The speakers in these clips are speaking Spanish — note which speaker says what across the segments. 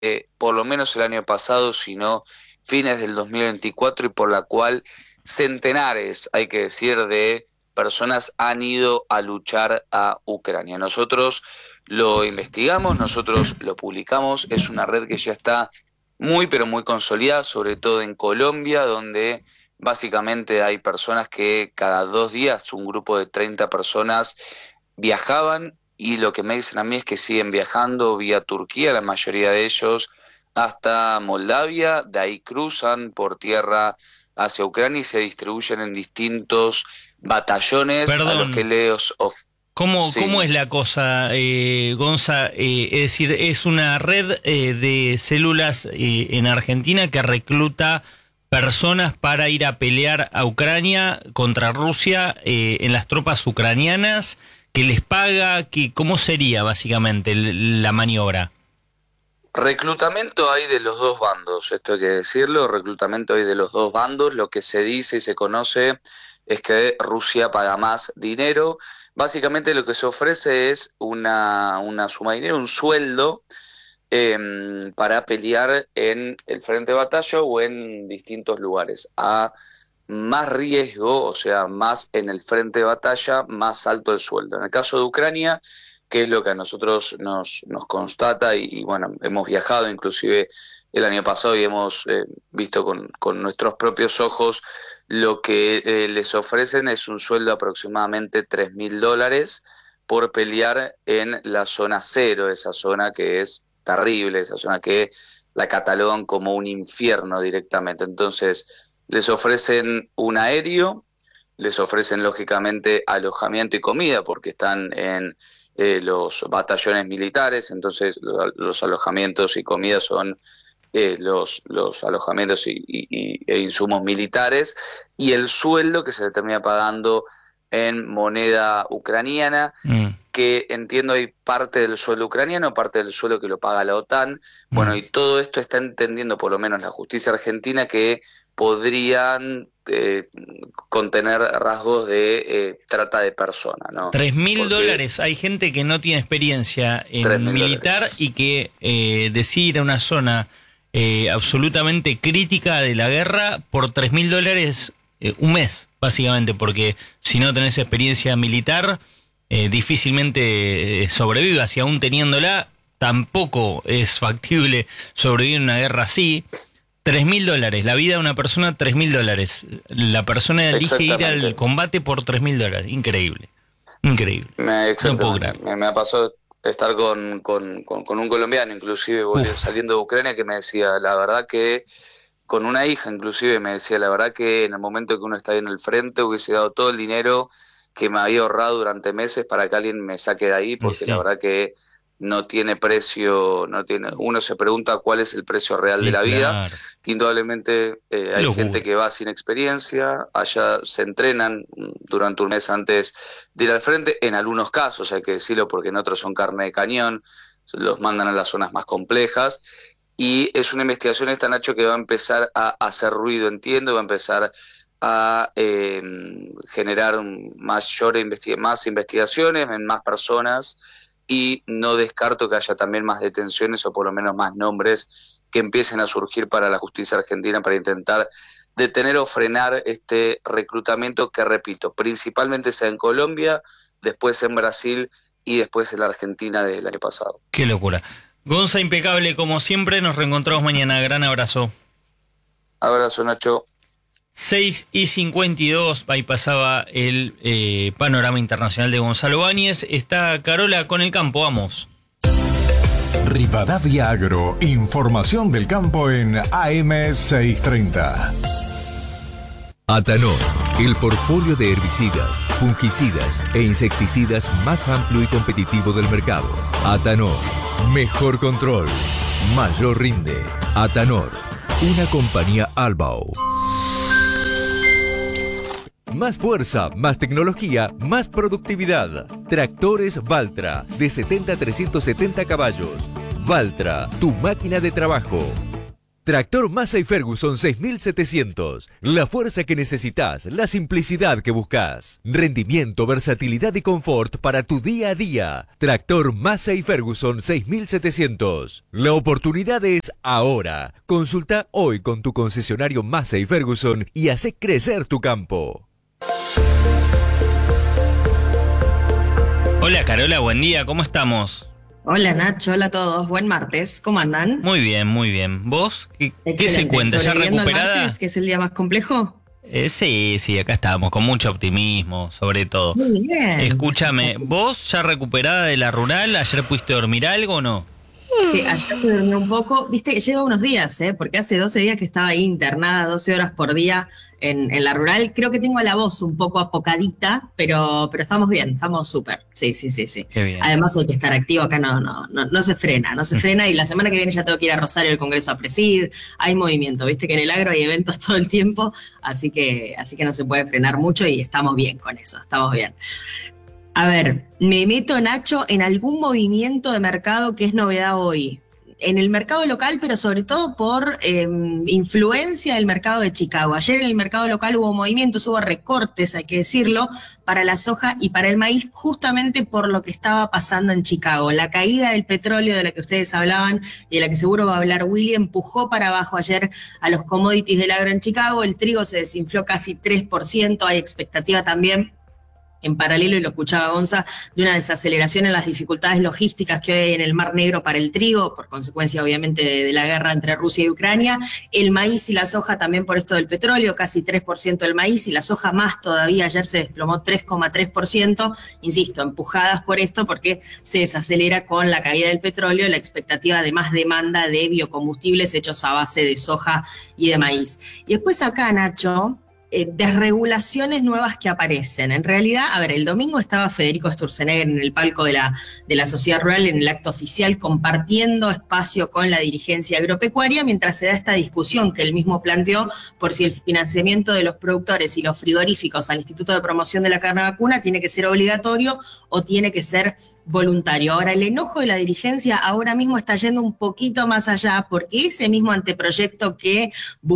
Speaker 1: por lo menos el año pasado, sino fines del 2024, y por la cual centenares, hay que decir, de personas han ido a luchar a Ucrania. Nosotros lo investigamos, nosotros lo publicamos, es una red que ya está muy pero muy consolidada, sobre todo en Colombia, donde básicamente hay personas que cada 2 días, un grupo de 30 personas viajaban, y lo que me dicen a mí es que siguen viajando vía Turquía, la mayoría de ellos, hasta Moldavia, de ahí cruzan por tierra hacia Ucrania y se distribuyen en distintos batallones a los que
Speaker 2: Perdón, ¿cómo
Speaker 1: Sí.
Speaker 2: es la cosa, Gonza? Es decir, es una red de células en Argentina que recluta personas para ir a pelear a Ucrania contra Rusia en las tropas ucranianas, que les paga, ¿cómo sería básicamente la maniobra?
Speaker 1: Reclutamiento hay de los dos bandos, esto hay que decirlo, reclutamiento hay de los dos bandos. Lo que se dice y se conoce es que Rusia paga más dinero. Básicamente lo que se ofrece es una suma de dinero, un sueldo, para pelear en el frente de batalla o en distintos lugares. A más riesgo, o sea, más en el frente de batalla, más alto el sueldo. En el caso de Ucrania, que es lo que a nosotros nos constata, y bueno, hemos viajado inclusive el año pasado y hemos visto con nuestros propios ojos, lo que les ofrecen es un sueldo aproximadamente $3.000 por pelear en la zona cero, esa zona que es terrible, esa zona que la catalogan como un infierno directamente. Entonces, les ofrecen un aéreo, les ofrecen lógicamente alojamiento y comida porque están en los batallones militares. Entonces los alojamientos y comida son los alojamientos e insumos militares, y el sueldo que se le termina pagando en moneda ucraniana,
Speaker 2: Mm,
Speaker 1: que entiendo hay parte del sueldo ucraniano, parte del sueldo que lo paga la OTAN. Bueno,
Speaker 2: mm.
Speaker 1: y todo esto está entendiendo, por lo menos la justicia argentina, que podrían contener rasgos de trata de personas, ¿no?
Speaker 2: Tres mil
Speaker 1: Porque
Speaker 2: dólares, hay gente que no tiene experiencia
Speaker 1: tres
Speaker 2: en
Speaker 1: mil
Speaker 2: militar y
Speaker 1: dólares.
Speaker 2: que decide ir a una zona absolutamente crítica de la guerra por $3.000 un mes, básicamente, porque si no tenés experiencia militar, difícilmente sobrevivas, y aún teniéndola, tampoco es factible sobrevivir en una guerra así. $3.000, la vida de una persona, $3.000. La persona elige ir al
Speaker 1: Exactamente.
Speaker 2: combate por $3.000. Increíble, increíble. No puedo
Speaker 1: Exactamente.
Speaker 2: creer.
Speaker 1: Me ha pasado estar con un colombiano, inclusive
Speaker 2: Uf,
Speaker 1: saliendo de Ucrania, que me decía, la verdad que, con una hija inclusive, me decía, la verdad que en el momento que uno está ahí en el frente hubiese dado todo el dinero que me había ahorrado durante meses para que alguien me saque de ahí,
Speaker 2: y
Speaker 1: porque la
Speaker 2: sí,
Speaker 1: verdad que no tiene precio, no tiene, uno se pregunta cuál es el precio real de
Speaker 2: y
Speaker 1: la vida.
Speaker 2: claro.
Speaker 1: Indudablemente
Speaker 2: Qué
Speaker 1: hay gente
Speaker 2: locura.
Speaker 1: que va sin experiencia, allá se entrenan durante un mes antes de ir al frente, en algunos casos hay que decirlo, porque en otros son carne de cañón, los mandan a las zonas más complejas, y es una investigación esta, Nacho, que va a empezar a hacer ruido, entiendo, va a empezar a generar más investigaciones en más personas, y no descarto que haya también más detenciones, o por lo menos más nombres que empiecen a surgir para la justicia argentina, para intentar detener o frenar este reclutamiento que, repito, principalmente sea en Colombia, después en Brasil y después en la Argentina desde el año pasado.
Speaker 2: Qué locura. Gonza, impecable como siempre. Nos reencontramos mañana. Gran abrazo.
Speaker 1: Abrazo, Nacho.
Speaker 2: 6:52, ahí pasaba el panorama internacional de Gonzalo Báñez. Está Carola con el campo, vamos.
Speaker 3: Rivadavia Agro, información del campo en AM630.
Speaker 4: Atanor, el portfolio de herbicidas, fungicidas e insecticidas más amplio y competitivo del mercado. Atanor, mejor control, mayor rinde. Atanor, una compañía Albao. Más fuerza, más tecnología, más productividad. Tractores Valtra, de 70 a 370 caballos. Valtra, tu máquina de trabajo. Tractor Massey Ferguson 6700. La fuerza que necesitas, la simplicidad que buscas. Rendimiento, versatilidad y confort para tu día a día. Tractor Massey Ferguson 6700. La oportunidad es ahora. Consulta hoy con tu concesionario Massey Ferguson y hace crecer tu campo.
Speaker 2: Hola Carola, buen día, ¿cómo estamos?
Speaker 5: Hola Nacho, hola a todos, buen martes, ¿cómo andan?
Speaker 2: Muy bien, muy bien. ¿Vos? ¿Qué se cuenta? ¿Ya
Speaker 5: ¿Sobreviviendo
Speaker 2: recuperada?
Speaker 5: el martes, que es el día más complejo?
Speaker 2: Sí, acá estamos, con mucho optimismo, sobre todo.
Speaker 5: Muy bien.
Speaker 2: Escúchame, ¿vos ya recuperada de la rural? ¿Ayer pudiste dormir algo o no?
Speaker 5: Sí, ayer se durmió un poco, viste, lleva unos días, porque hace 12 días que estaba ahí internada 12 horas por día en la rural. Creo que tengo la voz un poco apocadita, pero estamos bien, estamos súper. Sí.
Speaker 2: Qué bien.
Speaker 5: Además hay que estar activo, acá no se frena, y la semana que viene ya tengo que ir a Rosario, el Congreso a Presid, hay movimiento, viste que en el agro hay eventos todo el tiempo, así que no se puede frenar mucho y estamos bien con eso, estamos bien. A ver, me meto, Nacho, en algún movimiento de mercado que es novedad hoy. En el mercado local, pero sobre todo por influencia del mercado de Chicago. Ayer en el mercado local hubo movimientos, hubo recortes, hay que decirlo, para la soja y para el maíz, justamente por lo que estaba pasando en Chicago. La caída del petróleo de la que ustedes hablaban y de la que seguro va a hablar Willy, empujó para abajo ayer a los commodities del agro en Chicago. El trigo se desinfló casi 3%, hay expectativa también, en paralelo, y lo escuchaba Gonza, de una desaceleración en las dificultades logísticas que hay en el Mar Negro para el trigo, por consecuencia obviamente de la guerra entre Rusia y Ucrania. El maíz y la soja también por esto del petróleo, casi 3% el maíz, y la soja más todavía, ayer se desplomó 3,3%, insisto, empujadas por esto porque se desacelera con la caída del petróleo la expectativa de más demanda de biocombustibles hechos a base de soja y de maíz. Y después acá, Nacho, desregulaciones nuevas que aparecen. En realidad, a ver, el domingo estaba Federico Sturzenegger en el palco de la Sociedad Rural, en el acto oficial, compartiendo espacio con la dirigencia agropecuaria, mientras se da esta discusión que él mismo planteó por si el financiamiento de los productores y los frigoríficos al Instituto de Promoción de la Carne Vacuna tiene que ser obligatorio o tiene que ser voluntario. Ahora, el enojo de la dirigencia ahora mismo está yendo un poquito más allá, porque ese mismo anteproyecto que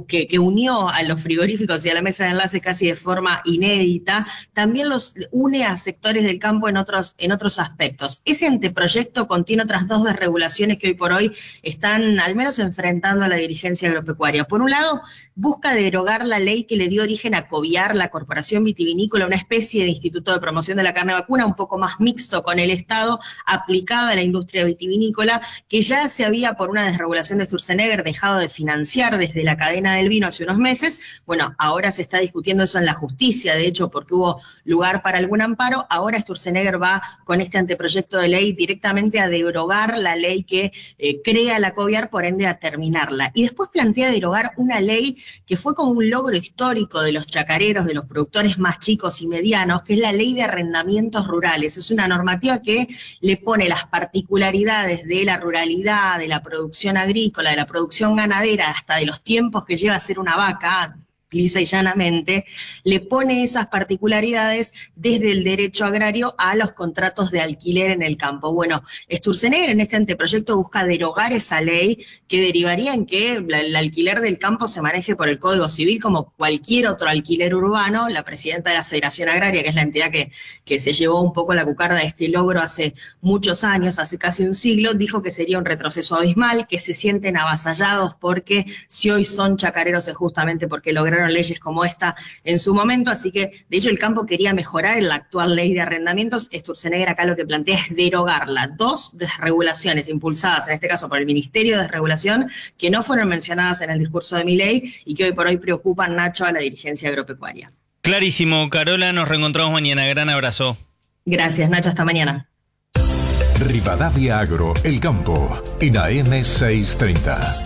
Speaker 5: unió a los frigoríficos y a la mesa de enlace casi de forma inédita, también los une a sectores del campo en otros aspectos. Ese anteproyecto contiene otras dos desregulaciones que hoy por hoy están al menos enfrentando a la dirigencia agropecuaria. Por un lado, busca derogar la ley que le dio origen a Coviar, la Corporación Vitivinícola, una especie de Instituto de Promoción de la Carne Vacuna, un poco más mixto con el Estado, aplicada a la industria vitivinícola, que ya se había, por una desregulación de Sturzenegger, dejado de financiar desde la cadena del vino hace unos meses. Bueno, ahora se está discutiendo eso en la justicia, de hecho, porque hubo lugar para algún amparo. Ahora Sturzenegger va con este anteproyecto de ley directamente a derogar la ley que crea la Coviar, por ende a terminarla. Y después plantea derogar una ley que fue como un logro histórico de los chacareros, de los productores más chicos y medianos, que es la Ley de Arrendamientos Rurales. Es una normativa que le pone las particularidades de la ruralidad, de la producción agrícola, de la producción ganadera, hasta de los tiempos que lleva a ser una vaca, lisa y llanamente, le pone esas particularidades desde el derecho agrario a los contratos de alquiler en el campo. Bueno, Sturzenegger en este anteproyecto busca derogar esa ley que derivaría en que el alquiler del campo se maneje por el Código Civil como cualquier otro alquiler urbano. La presidenta de la Federación Agraria, que es la entidad que se llevó un poco la cucarda de este logro hace muchos años, hace casi un siglo, dijo que sería un retroceso abismal, que se sienten avasallados porque si hoy son chacareros es justamente porque lograron leyes como esta en su momento. Así que, de hecho, el campo quería mejorar en la actual ley de arrendamientos. Sturzenegger acá lo que plantea es derogarla. Dos desregulaciones impulsadas, en este caso por el Ministerio de Desregulación, que no fueron mencionadas en el discurso de Milei y que hoy por hoy preocupan, Nacho, a la dirigencia agropecuaria.
Speaker 2: Clarísimo, Carola, nos reencontramos mañana. Gran abrazo.
Speaker 5: Gracias, Nacho, hasta mañana.
Speaker 3: Rivadavia Agro, el campo, en AM 630.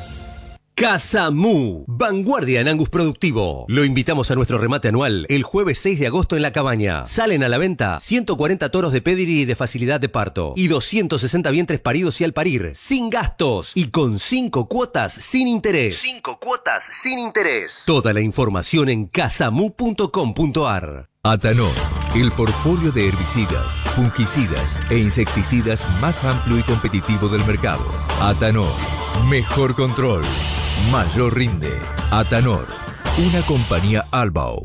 Speaker 6: Casa Mu, vanguardia en Angus productivo. Lo invitamos a nuestro remate anual el jueves 6 de agosto en La Cabaña. Salen a la venta 140 toros de pedigree y de facilidad de parto y 260 vientres paridos y al parir, sin gastos y con 5 cuotas sin interés. 5 cuotas sin interés. Toda la información en casamu.com.ar.
Speaker 4: Atanor, el portfolio de herbicidas, fungicidas e insecticidas más amplio y competitivo del mercado. Atanor, mejor control. mayor rinde. Atanor, una compañía Albao.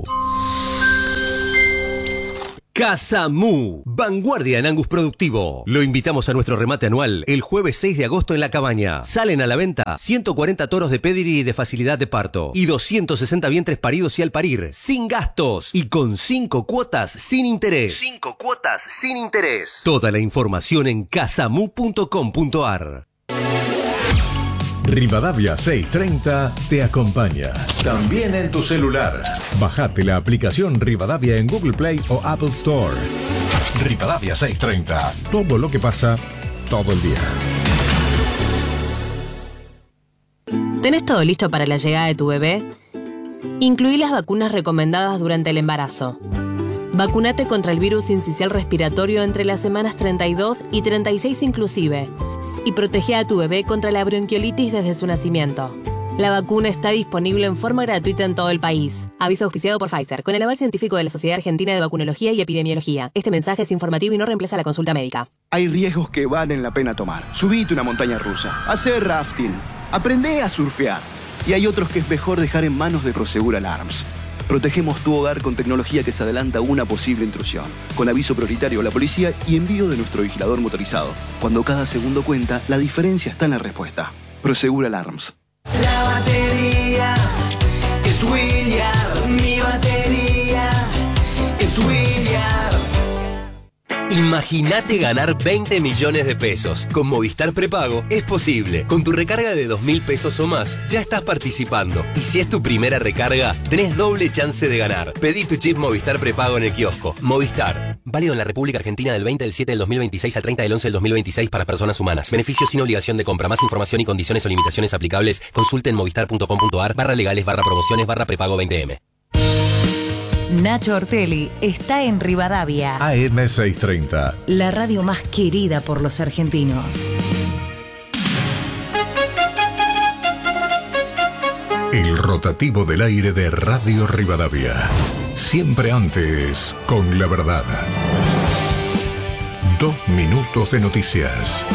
Speaker 6: Casa Mu, vanguardia en Angus productivo. Lo invitamos a nuestro remate anual el jueves 6 de agosto en La Cabaña. Salen a la venta 140 toros de pedigree de facilidad de parto y 260 vientres paridos y al parir, sin gastos y con 5 cuotas sin interés. 5 cuotas sin interés. Toda la información en casamu.com.ar.
Speaker 3: Rivadavia 630 te acompaña. También en tu celular. Bajate la aplicación Rivadavia en Google Play o Apple Store. Rivadavia 630. Todo lo que pasa, todo el día.
Speaker 7: ¿Tenés todo listo para la llegada de tu bebé? Incluí las vacunas recomendadas durante el embarazo. Vacunate contra el virus sincicial respiratorio entre las semanas 32 y 36 inclusive. Y protege a tu bebé contra la bronquiolitis desde su nacimiento. La vacuna está disponible en forma gratuita en todo el país. Aviso auspiciado por Pfizer, con el aval científico de la Sociedad Argentina de Vacunología y Epidemiología. Este mensaje es informativo y no reemplaza la consulta médica.
Speaker 8: Hay riesgos que valen la pena tomar. Subite una montaña rusa, hacer rafting, aprende a surfear. Y hay otros que es mejor dejar en manos de Prosegur Alarms. Protegemos tu hogar con tecnología que se adelanta a una posible intrusión, con aviso prioritario a la policía y envío de nuestro vigilador motorizado. Cuando cada segundo cuenta, la diferencia está en la respuesta. Prosegur Alarms.
Speaker 9: La batería es William, mi batería es William.
Speaker 6: Imagínate ganar 20 millones de pesos. Con Movistar Prepago es posible. Con tu recarga de 2.000 pesos o más, ya estás participando. Y si es tu primera recarga, tenés doble chance de ganar. Pedí tu chip Movistar Prepago en el kiosco. Movistar. Válido en la República Argentina del 20 del 7 del 2026 al 30 del 11 del 2026 para personas humanas. Beneficios sin obligación de compra. Más información y condiciones o limitaciones aplicables. Consulte en movistar.com.ar/legales/prepago 20M.
Speaker 10: Nacho Ortelli está en Rivadavia.
Speaker 3: AM 630.
Speaker 10: La radio más querida por los argentinos.
Speaker 3: El rotativo del aire de Radio Rivadavia. Siempre antes, con la verdad. 2 minutos de noticias.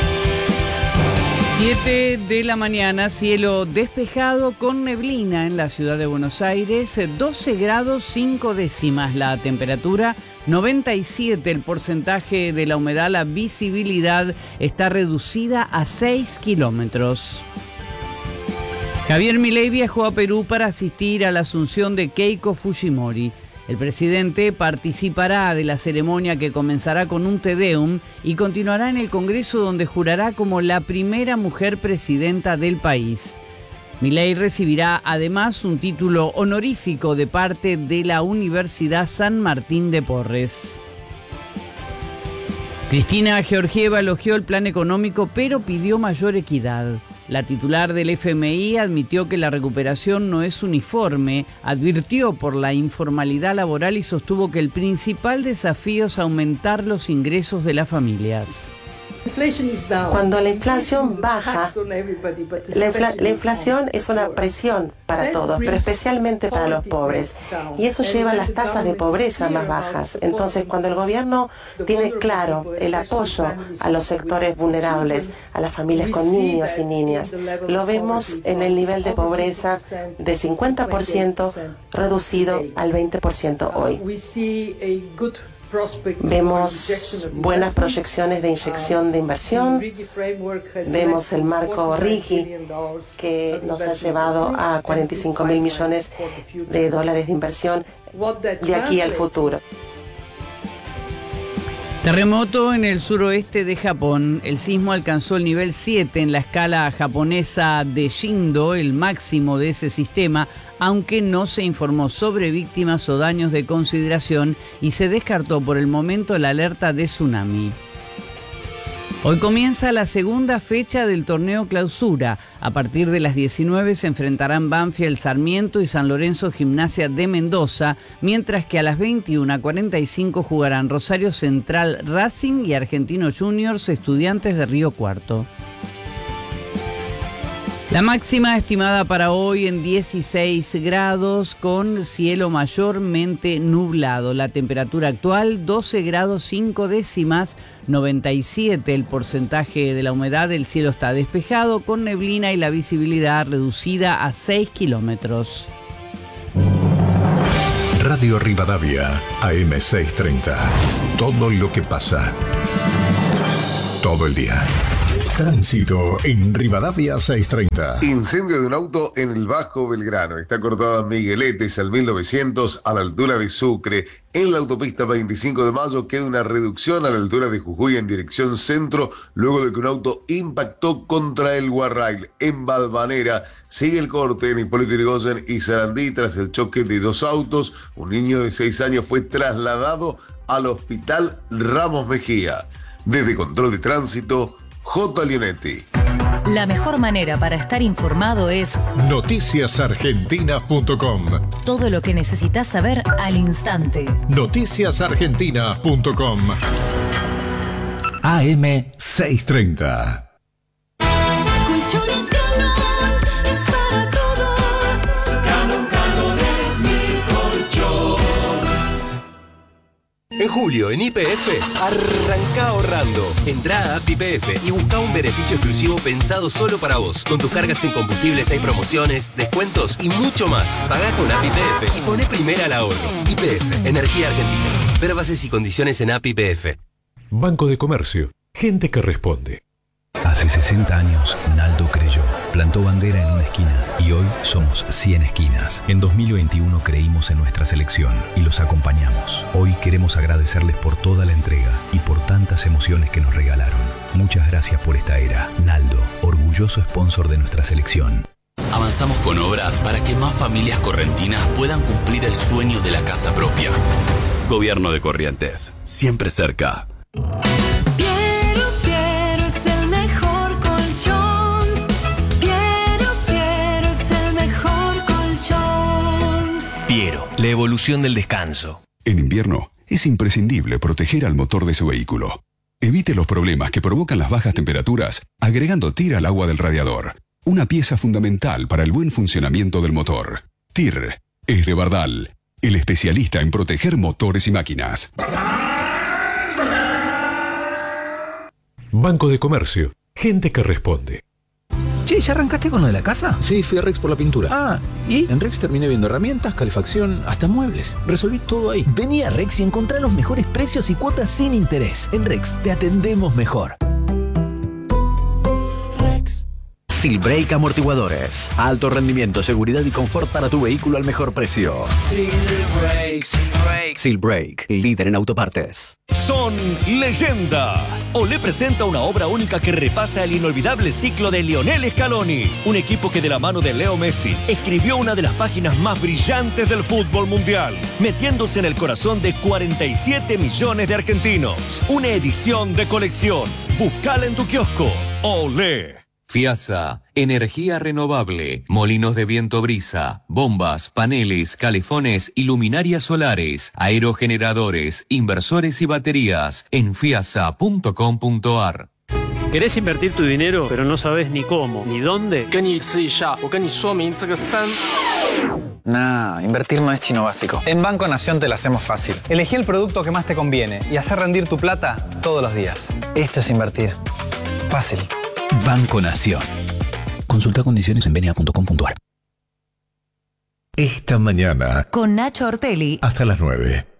Speaker 11: 7 de la mañana, cielo despejado con neblina en la ciudad de Buenos Aires, 12 grados 5 décimas la temperatura, 97 el porcentaje de la humedad, la visibilidad está reducida a 6 kilómetros. Javier Milei viajó a Perú para asistir a la asunción de Keiko Fujimori. El presidente participará de la ceremonia que comenzará con un Te Deum y continuará en el Congreso, donde jurará como la primera mujer presidenta del país. Milei recibirá además un título honorífico de parte de la Universidad San Martín de Porres. Cristina Georgieva elogió el plan económico, pero pidió mayor equidad. La titular del FMI admitió que la recuperación no es uniforme, advirtió por la informalidad laboral y sostuvo que el principal desafío es aumentar los ingresos de las familias.
Speaker 12: Cuando la inflación baja, la inflación es una presión para todos, pero especialmente para los pobres. Y eso lleva a las tasas de pobreza más bajas. Entonces, cuando el gobierno tiene claro el apoyo a los sectores vulnerables, a las familias con niños y niñas, lo vemos en el nivel de pobreza de 50% reducido al 20% hoy. Vemos buenas proyecciones de inyección de inversión, vemos el marco RIGI que nos ha llevado a 45.000 millones de dólares de inversión de aquí al futuro.
Speaker 11: Terremoto en el suroeste de Japón. El sismo alcanzó el nivel 7 en la escala japonesa de Shindo, el máximo de ese sistema, aunque no se informó sobre víctimas o daños de consideración y se descartó por el momento la alerta de tsunami. Hoy comienza la segunda fecha del torneo Clausura. A partir de las 19 se enfrentarán Banfield, Sarmiento y San Lorenzo Gimnasia de Mendoza, mientras que a las 21:45 jugarán Rosario Central Racing y Argentinos Juniors Estudiantes de Río Cuarto. La máxima estimada para hoy en 16 grados con cielo mayormente nublado. La temperatura actual 12 grados 5 décimas, 97 el porcentaje de la humedad. El cielo está despejado con neblina y la visibilidad reducida a 6 kilómetros.
Speaker 3: Radio Rivadavia, AM630. Todo lo que pasa. Todo el día. Tránsito en Rivadavia 630.
Speaker 13: Incendio de un auto en el Bajo Belgrano. Está cortada Migueletes al 1900 a la altura de Sucre. En la autopista 25 de Mayo queda una reducción a la altura de Jujuy en dirección centro luego de que un auto impactó contra el guarrail. En Balvanera sigue el corte en Hipólito Yrigoyen y Sarandí tras el choque de dos autos. Un niño de 6 años fue trasladado al hospital Ramos Mejía. Desde Control de Tránsito, J. Leonetti.
Speaker 10: La mejor manera para estar informado es
Speaker 3: noticiasargentinas.com.
Speaker 10: Todo lo que necesitas saber al instante.
Speaker 3: Noticiasargentinas.com. AM630.
Speaker 9: Colchones Calón es para todos. Calón es mi colchón.
Speaker 6: En julio, en YPF, arranca ahorrando. Entrá a App YPF y busca un beneficio exclusivo pensado solo para vos. Con tus cargas en combustibles hay promociones, descuentos y mucho más. Pagá con App YPF y poné primera al ahorro. YPF, Energía Argentina. Ver bases y condiciones en App YPF.
Speaker 14: Banco de Comercio. Gente que responde.
Speaker 15: Hace 60 años, Naldo creyó, plantó bandera en una esquina y hoy somos 100 esquinas. En 2021 creímos en nuestra selección y los acompañamos. Hoy queremos agradecerles por toda la entrega y por tantas emociones que nos regalaron. Muchas gracias por esta era. Naldo, orgulloso sponsor de nuestra selección.
Speaker 16: Avanzamos con obras para que más familias correntinas puedan cumplir el sueño de la casa propia. Gobierno de Corrientes, siempre cerca.
Speaker 6: Piero, la evolución del descanso.
Speaker 17: En invierno, es imprescindible proteger al motor de su vehículo. Evite los problemas que provocan las bajas temperaturas agregando TIR al agua del radiador. Una pieza fundamental para el buen funcionamiento del motor. TIR es de Bardal, el especialista en proteger motores y máquinas.
Speaker 14: Banco de Comercio. Gente que responde.
Speaker 18: Che, ¿ya arrancaste con lo de la casa? Sí, fui a Rex por la pintura. Ah, ¿y? En Rex terminé viendo herramientas, calefacción, hasta muebles. Resolví todo ahí.
Speaker 19: Vení a Rex y encontrá los mejores precios y cuotas sin interés. En Rex te atendemos mejor. Rex. Silbrake Amortiguadores. Alto rendimiento, seguridad y confort para tu vehículo al mejor precio.
Speaker 9: Silbrake.
Speaker 19: Silbrake, líder en autopartes.
Speaker 6: Son leyenda. Olé presenta una obra única que repasa el inolvidable ciclo de Lionel Scaloni, un equipo que de la mano de Leo Messi escribió una de las páginas más brillantes del fútbol mundial, metiéndose en el corazón de 47 millones de argentinos. Una edición de colección. Búscala en tu kiosco. Olé.
Speaker 20: FIASA, energía renovable, molinos de viento brisa, bombas, paneles, calefones y luminarias solares, aerogeneradores, inversores y baterías en fiasa.com.ar.
Speaker 21: ¿Querés invertir tu dinero pero no sabes ni cómo, ni dónde?
Speaker 22: Nah, invertir no es chino básico. En Banco Nación te lo hacemos fácil. Elegí el producto que más te conviene y hacer rendir tu plata todos los días. Esto es invertir. Fácil.
Speaker 15: Banco Nación. Consulta condiciones en bna.com.ar.
Speaker 3: Esta mañana
Speaker 10: Con Nacho Ortelli.
Speaker 3: hasta las 9.